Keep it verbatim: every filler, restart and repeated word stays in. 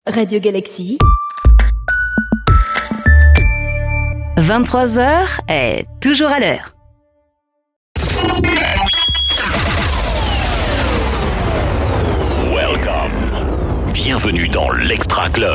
Radio Galaxy. vingt-trois heures est toujours à l'heure. Welcome. Bienvenue dans l'Extra Club.